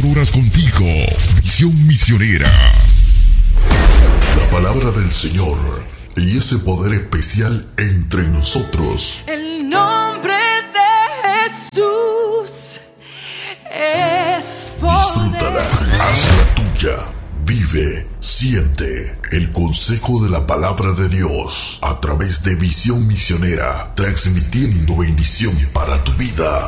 horas contigo. Visión Misionera. La palabra del Señor y ese poder especial entre nosotros. El nombre de Jesús es poder. Disfrútala, hazla tuya. Vive, siente el consejo de la palabra de Dios a través de Visión Misionera, transmitiendo bendición para tu vida.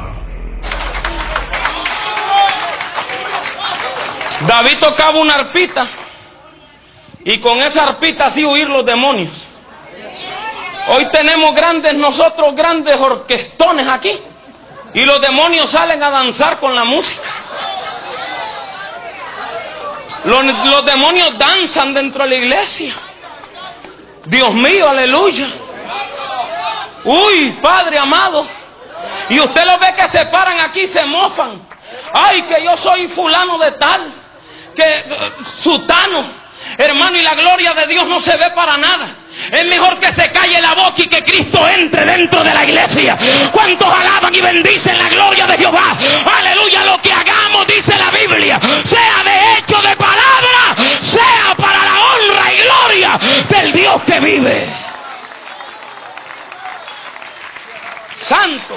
David tocaba una arpita y con esa arpita así huir los demonios. Hoy tenemos nosotros grandes orquestones aquí y los demonios salen a danzar con la música. Los demonios danzan dentro de la iglesia. Dios mío, aleluya. Uy, Padre amado. Y usted lo ve que se paran aquí y se mofan. Ay, que yo soy fulano de tal, que sutano. Hermano, y la gloria de Dios no se ve para nada. Es mejor que se calle la boca y que Cristo entre dentro de la iglesia. ¿Cuántos alaban y bendicen la gloria de Jehová? Aleluya, lo que hagamos, dice la Biblia, sea de hecho, de palabra, sea para la honra y gloria del Dios que vive. Santo.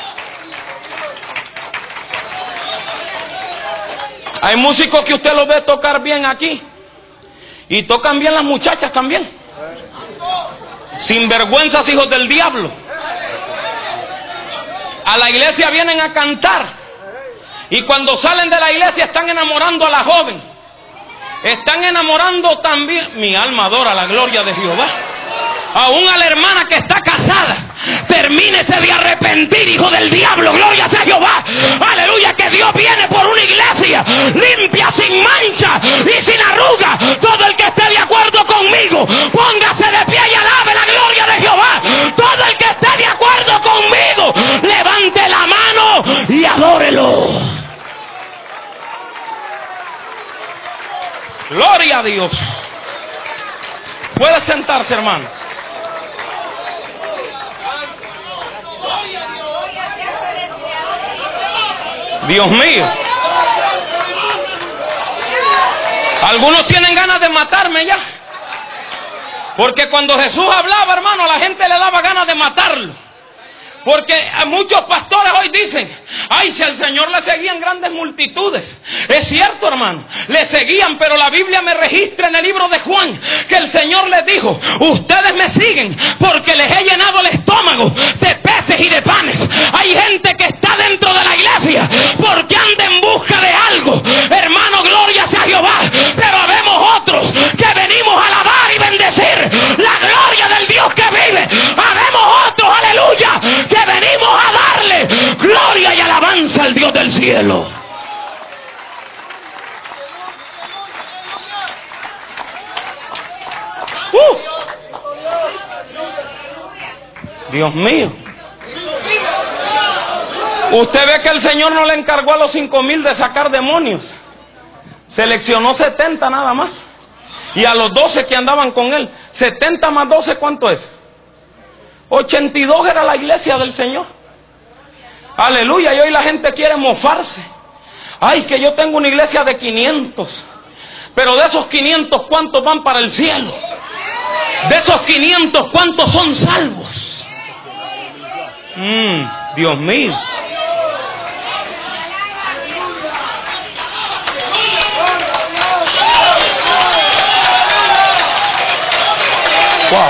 Hay músicos que usted los ve tocar bien aquí. Y tocan bien las muchachas también. Sinvergüenzas, hijos del diablo. A la iglesia vienen a cantar. Y cuando salen de la iglesia están enamorando a la joven. Están enamorando también. Mi alma adora la gloria de Jehová. Aún a la hermana que está casada. Termínese de arrepentir, hijo del diablo. Gloria sea Jehová. Aleluya, que Dios viene por una iglesia limpia, sin mancha y sin arruga. Todo el que esté de acuerdo conmigo, póngase de pie y alabe la gloria de Jehová. Todo el que esté de acuerdo conmigo, levante la mano y adórelo. Gloria a Dios. Puede sentarse, hermano. Dios mío. Algunos tienen ganas de matarme ya. Porque cuando Jesús hablaba, hermano, a la gente le daba ganas de matarlo. Porque a muchos pastores hoy dicen, ay, si al Señor le seguían grandes multitudes. Es cierto, hermano, le seguían, pero la Biblia me registra en el libro de Juan que el Señor les dijo, ustedes me siguen porque les he llenado el estómago de peces y de panes. Hay gente que está dentro de la iglesia porque anda en busca de algo. Hermano, gloria sea Jehová. Pero habemos otros que venimos a alabar y bendecir la gloria del Dios que vive. Habemos otros, aleluya, que venimos a darle gloria y alabanza al Dios del cielo. Dios mío. Usted ve que el Señor no le encargó a los 5,000 de sacar demonios. Seleccionó 70 nada más. Y a los 12 que andaban con él, 70 más 12, ¿cuánto es? 82 era la iglesia del Señor. Aleluya, y hoy la gente quiere mofarse. Ay, que yo tengo una iglesia de 500. Pero de esos 500, ¿cuántos van para el cielo? De esos 500, ¿cuántos son salvos? Dios mío. Wow.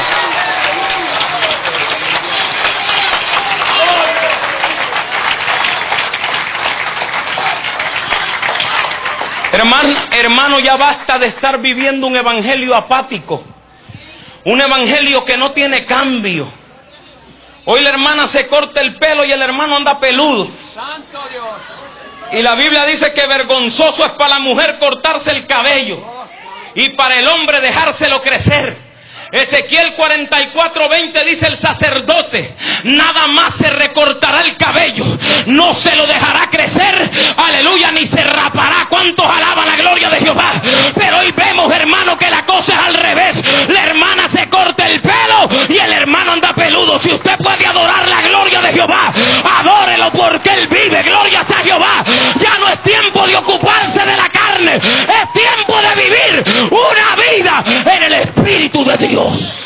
Hermano, ya basta de estar viviendo un evangelio apático. Un evangelio que no tiene cambio. Hoy la hermana se corta el pelo y el hermano anda peludo. Santo Dios. Y la Biblia dice que vergonzoso es para la mujer cortarse el cabello y para el hombre dejárselo crecer. Ezequiel 44:20 dice el sacerdote, nada más se recortará el cabello, no se lo dejará crecer, aleluya, ni se rapará. ¿Cuántos alaban la gloria de Jehová? Pero hoy vemos, hermano, que la cosa es al revés. La hermana se corta el pelo y el hermano anda peludo. Si usted puede adorar la gloria de Jehová, adore Alábelo porque Él vive. Gloria sea Jehová. Ya no es tiempo de ocuparse de la carne. Es tiempo de vivir una vida en el Espíritu de Dios.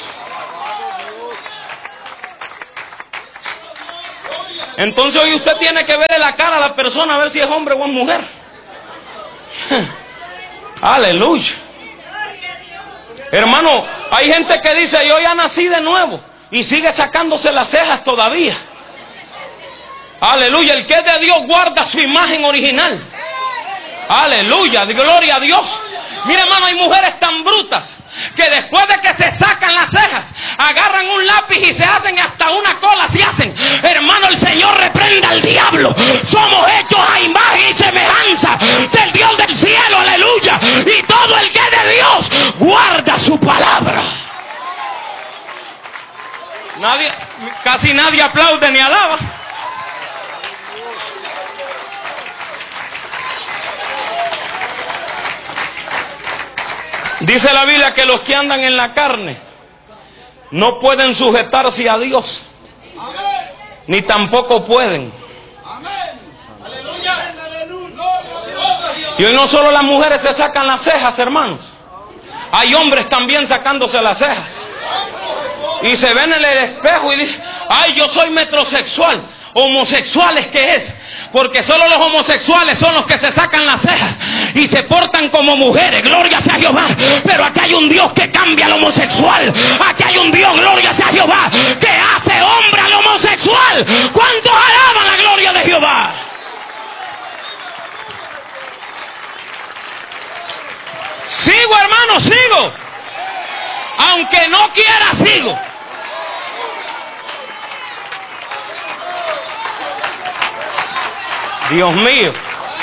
Entonces hoy usted tiene que verle la cara a la persona a ver si es hombre o es mujer. Aleluya. Hermano, hay gente que dice yo ya nací de nuevo y sigue sacándose las cejas todavía. Aleluya. El que es de Dios guarda su imagen original. Aleluya. Gloria a Dios. Mira, hermano, hay mujeres tan brutas que después de que se sacan las cejas, agarran un lápiz y se hacen hasta una cola, se hacen. Hermano, el Señor reprenda al diablo. Somos hechos a imagen y semejanza del Dios del cielo, aleluya. Y todo el que es de Dios guarda su palabra. Casi nadie aplaude ni alaba. Dice la Biblia que los que andan en la carne no pueden sujetarse a Dios, ni tampoco pueden. Y hoy no solo las mujeres se sacan las cejas, hermanos. Hay hombres también sacándose las cejas. Y se ven en el espejo y dicen, ay, yo soy metrosexual. Homosexuales, ¿qué es? Porque solo los homosexuales son los que se sacan las cejas y se portan como mujeres. Gloria sea Jehová. Pero aquí hay un Dios que cambia al homosexual. Aquí hay un Dios, gloria sea Jehová, que hace hombre al homosexual. ¿Cuántos alaban la gloria de Jehová? Sigo, hermano, sigo. Aunque no quiera, sigo. Dios mío.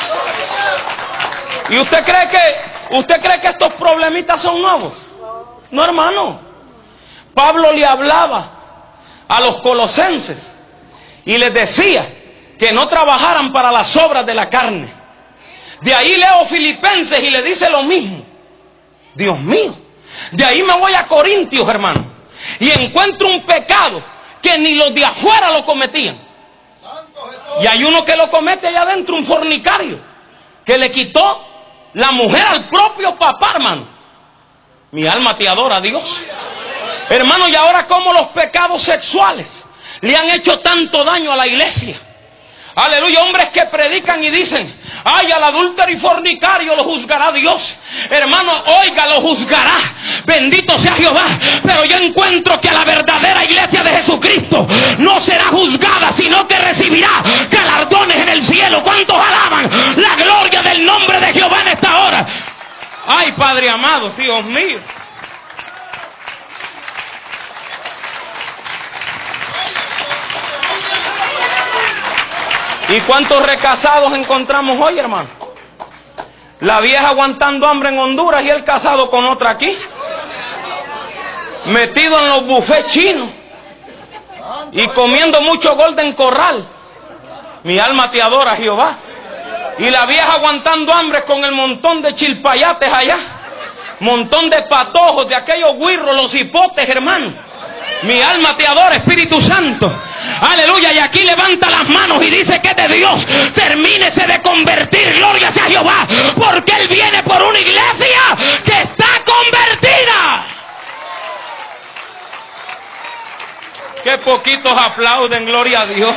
¿Y usted cree que estos problemitas son nuevos? No, hermano. Pablo le hablaba a los colosenses y les decía que no trabajaran para las obras de la carne. De ahí leo Filipenses y le dice lo mismo. Dios mío. De ahí me voy a Corintios, hermano, y encuentro un pecado que ni los de afuera lo cometían. Y hay uno que lo comete allá adentro, un fornicario, que le quitó la mujer al propio papá, hermano. Mi alma te adora, Dios. Hermano, y ahora como los pecados sexuales le han hecho tanto daño a la iglesia. Aleluya, hombres que predican y dicen, ay, al adúltero y fornicario lo juzgará Dios. Hermano, oiga, lo juzgará. Bendito sea Jehová. Pero yo encuentro que a la verdadera iglesia de Jesucristo no será juzgada, sino que recibirá galardones en el cielo. ¿Cuántos alaban la gloria del nombre de Jehová en esta hora? Ay, Padre amado, Dios mío. ¿Y cuántos recasados encontramos hoy, hermano? La vieja aguantando hambre en Honduras y el casado con otra aquí. Metido en los buffets chinos y comiendo mucho Golden Corral. Mi alma te adora, Jehová. Y la vieja aguantando hambre con el montón de chilpayates allá. Montón de patojos, de aquellos guirros, los hipotes, hermano. Mi alma te adora, Espíritu Santo. Aleluya. Y aquí levanta las manos y dice que es de Dios. Termínese de convertir, gloria sea Jehová, porque Él viene por una iglesia que está convertida. Qué poquitos aplauden, gloria a Dios.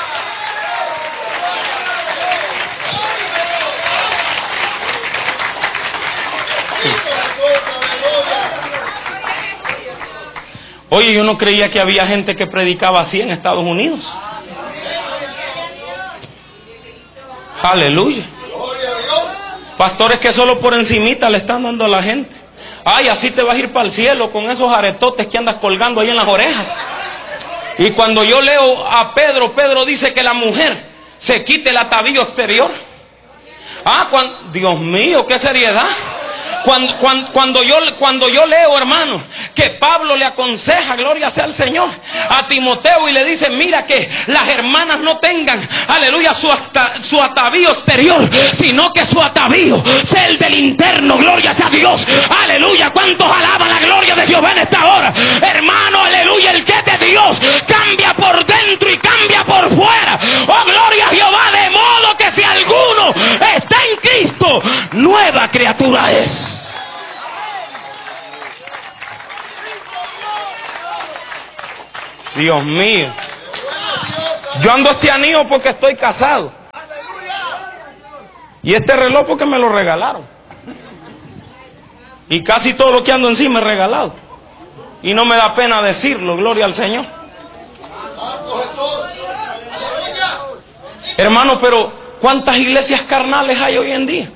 Oye, yo no creía que había gente que predicaba así en Estados Unidos. Aleluya. Pastores que solo por encimita le están dando a la gente. Ay, así te vas a ir para el cielo con esos aretotes que andas colgando ahí en las orejas. Y cuando yo leo a Pedro, Pedro dice que la mujer se quite el atavío exterior. Dios mío, qué seriedad. Cuando yo leo, hermano, que Pablo le aconseja, gloria sea al Señor, a Timoteo y le dice, mira que las hermanas no tengan, aleluya, su atavío exterior, sino que su atavío sea el del interno, gloria sea a Dios, aleluya. ¿Cuántos alaban la gloria de Jehová en esta hora? Hermano, aleluya, el que es de Dios cambia por dentro y cambia por fuera. Oh, gloria a Jehová, de modo que si alguno está en Cristo, nueva criatura es. Dios mío, yo ando este anillo porque estoy casado, y este reloj porque me lo regalaron, y casi todo lo que ando encima es regalado, y no me da pena decirlo, gloria al Señor. Hermano, pero ¿cuántas iglesias carnales hay hoy en día?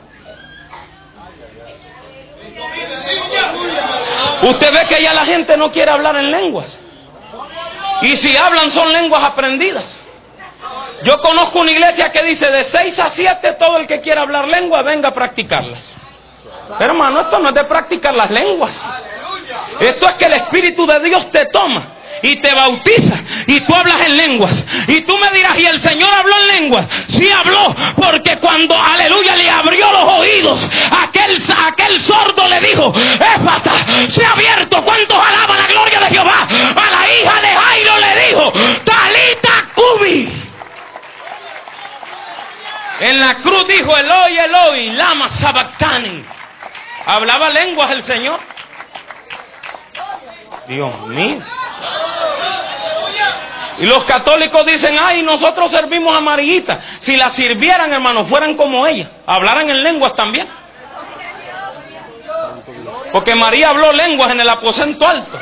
Usted ve que ya la gente no quiere hablar en lenguas. Y si hablan son lenguas aprendidas. Yo conozco una iglesia que dice de 6 a 7 todo el que quiera hablar lenguas venga a practicarlas. Pero hermano, esto no es de practicar las lenguas. Esto es que el Espíritu de Dios te toma y te bautiza y tú hablas en lenguas. Y tú me dirás, ¿y el Señor habló en lenguas? Sí habló, porque cuando, aleluya, le abrió los oídos, aquel sordo le dijo, Éfata, se ha abierto. ¿Cuántos alaban la gloria de Jehová? A la hija de Jairo le dijo, Talita Cumi. En la cruz dijo, Eloi, Eloi, lama sabactani. Hablaba lenguas el Señor. Dios mío. Y los católicos dicen, ay, nosotros servimos a Mariita. Si la sirvieran, hermanos, fueran como ella, hablaran en lenguas también. Porque María habló lenguas en el aposento alto.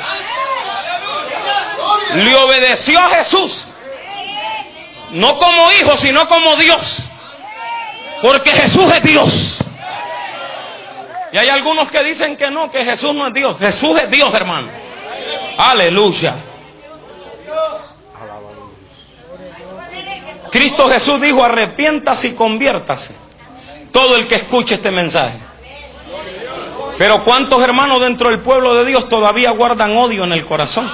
Le obedeció a Jesús. No como hijo, sino como Dios. Porque Jesús es Dios. Y hay algunos que dicen que no, que Jesús no es Dios. Jesús es Dios, hermano. Aleluya. Cristo Jesús dijo, arrepiéntase y conviértase todo el que escuche este mensaje. Pero ¿cuántos hermanos dentro del pueblo de Dios todavía guardan odio en el corazón?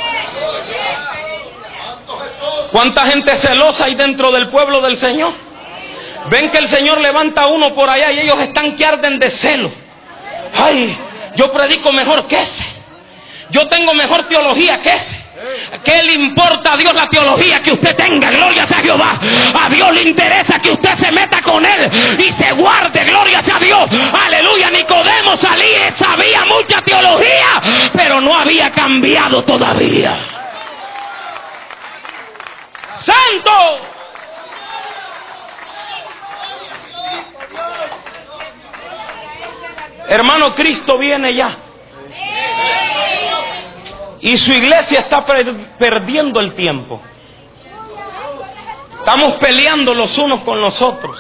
¿Cuánta gente celosa hay dentro del pueblo del Señor? Ven que el Señor levanta a uno por allá y ellos están que arden de celo. Ay, yo predico mejor que ese. Yo tengo mejor teología que ese. ¿Qué le importa a Dios la teología que usted tenga? Gloria sea a Jehová. A Dios le interesa que usted se meta con Él y se guarde. Gloria sea a Dios. Aleluya. Nicodemo sabía mucha teología, pero no había cambiado todavía. ¡Santo! Hermano, Cristo viene ya. Y su iglesia está perdiendo el tiempo. Estamos peleando los unos con los otros.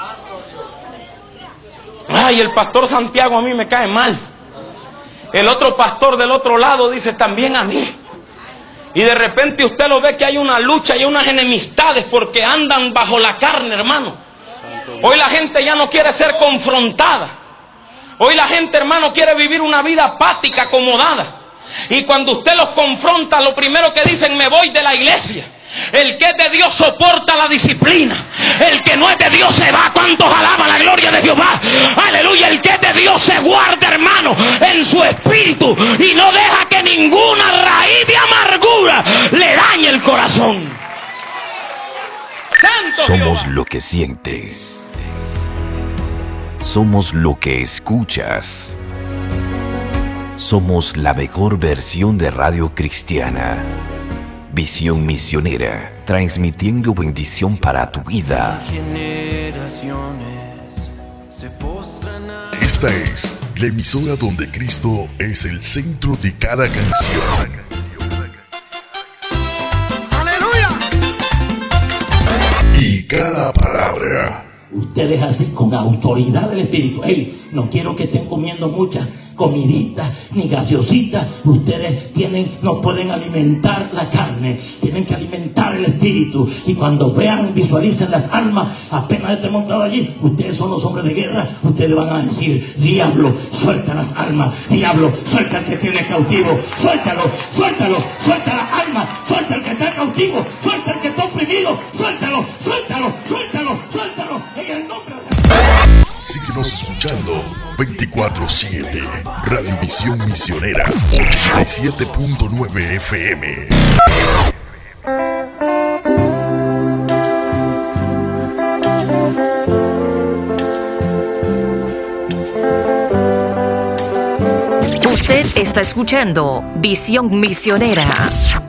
Ay, el pastor Santiago a mí me cae mal. El otro pastor del otro lado dice también a mí. Y de repente usted lo ve que hay una lucha y unas enemistades porque andan bajo la carne, hermano. Hoy la gente ya no quiere ser confrontada. Hoy la gente, hermano, quiere vivir una vida apática, acomodada. Y cuando usted los confronta, lo primero que dicen, me voy de la iglesia. El que es de Dios soporta la disciplina. El que no es de Dios se va. ¿Cuántos alaban la gloria de Jehová? Aleluya. El que es de Dios se guarda, hermano, en su espíritu y no deja que ninguna raíz de amargura le dañe el corazón. Santo Somos Jehová. Lo que sientes. Somos lo que escuchas. Somos la mejor versión de Radio Cristiana. Visión misionera, transmitiendo bendición para tu vida. Esta es la emisora donde Cristo es el centro de cada canción. ¡Aleluya! Y cada palabra. Ustedes así con autoridad del Espíritu. Hey, no quiero que estén comiendo muchas. comidita, ni gaseosita. Ustedes no pueden alimentar la carne, tienen que alimentar el espíritu. Y cuando vean, visualicen las almas, apenas esté montado allí, ustedes son los hombres de guerra. Ustedes van a decir: diablo, suelta las almas, diablo, suelta al que tiene cautivo, suéltalo, suéltalo, suelta las almas, suelta al que está cautivo, suelta al que está oprimido, suéltalo, suéltalo, suéltalo, suéltalo, en el nombre de Jesús. Síguenos escuchando 24/7. Radiovisión Misionera 87.9 FM. Usted está escuchando Visión Misionera.